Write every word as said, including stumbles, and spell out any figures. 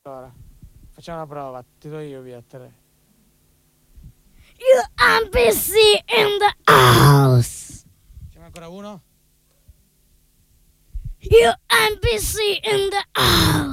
Allora, facciamo una prova, ti do io via tre. You N P C in the house. Facciamo ancora uno? You N P C in the house.